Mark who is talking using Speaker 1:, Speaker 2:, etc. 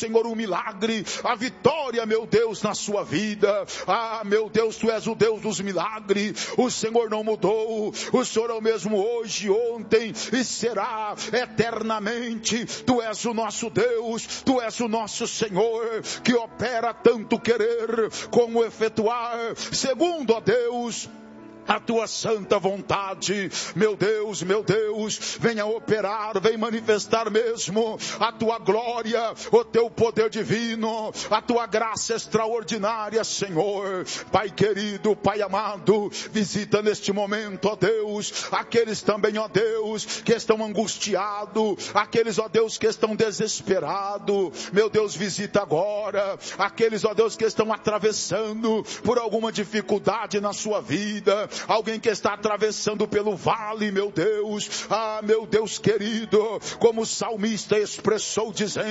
Speaker 1: Senhor, um milagre, a vitória, meu Deus, na sua vida. Meu Deus, Tu és o Deus dos milagres. O Senhor não mudou. O Senhor é o mesmo hoje, ontem e será eternamente. Tu és o nosso Deus, Tu és o nosso Senhor, que opera tanto querer como efetuar, segundo, ó Deus, a Tua santa vontade. Meu Deus, venha operar, vem manifestar mesmo a Tua glória, o Teu poder divino, a Tua graça extraordinária, Senhor. Pai querido, Pai amado, visita neste momento, ó Deus, aqueles também, ó Deus, que estão angustiados, aqueles, ó Deus, que estão desesperados. Meu Deus, visita agora aqueles, ó Deus, que estão atravessando por alguma dificuldade na sua vida, alguém que está atravessando pelo vale, meu Deus, meu Deus querido, como o salmista expressou dizendo: